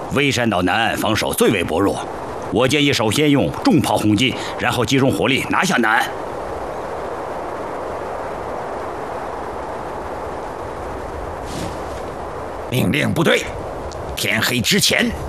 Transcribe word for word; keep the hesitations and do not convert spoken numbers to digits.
微山岛南岸防守最为薄弱，我建议首先用重炮轰击，然后集中火力拿下南岸。 命令部队，天黑之前